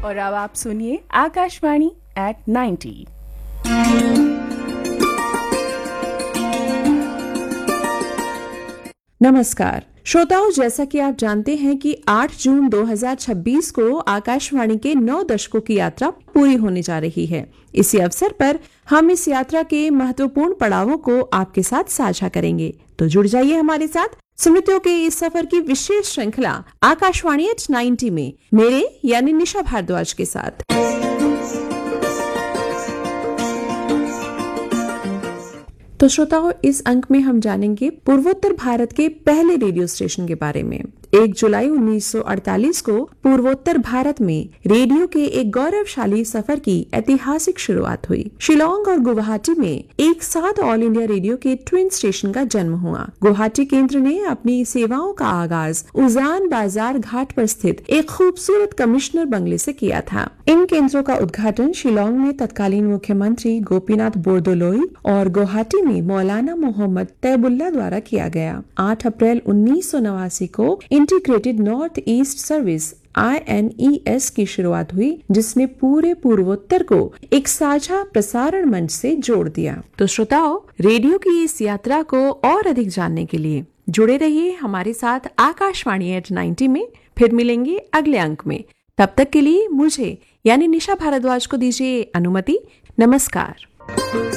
और अब आप सुनिए आकाशवाणी एट 90। नमस्कार श्रोताओं, जैसा कि आप जानते हैं कि 8 जून 2026 को आकाशवाणी के 9 दशकों की यात्रा पूरी होने जा रही है। इसी अवसर पर हम इस यात्रा के महत्वपूर्ण पड़ावों को आपके साथ साझा करेंगे। तो जुड़ जाइए हमारे साथ स्मृतियों के इस सफर की विशेष श्रृंखला आकाशवाणी एट 90 में मेरे यानी निशा भारद्वाज के साथ। तो श्रोताओं, इस अंक में हम जानेंगे पूर्वोत्तर भारत के पहले रेडियो स्टेशन के बारे में। 1 जुलाई 1948 को पूर्वोत्तर भारत में रेडियो के एक गौरवशाली सफर की ऐतिहासिक शुरुआत हुई। शिलोंग और गुवाहाटी में एक साथ ऑल इंडिया रेडियो के ट्विन स्टेशन का जन्म हुआ। गुवाहाटी केंद्र ने अपनी सेवाओं का आगाज उजान बाजार घाट पर स्थित एक खूबसूरत कमिश्नर बंगले से किया था। इन केंद्रों का उद्घाटन शिलोंग में तत्कालीन मुख्यमंत्री गोपीनाथ बोरदोलोई और गुवाहाटी में मौलाना मोहम्मद तैयबुल्ला द्वारा किया गया। 8 अप्रैल 1989 को integrated north east service INES की शुरुआत हुई, जिसने पूरे पूर्वोत्तर को एक साझा प्रसारण मंच से जोड़ दिया। तो श्रोताओं, रेडियो की इस यात्रा को और अधिक जानने के लिए जुड़े रहिए हमारे साथ आकाशवाणी एट 90 में। फिर मिलेंगे अगले अंक में। तब तक के लिए मुझे यानी निशा भारद्वाज को दीजिए अनुमति। नमस्कार।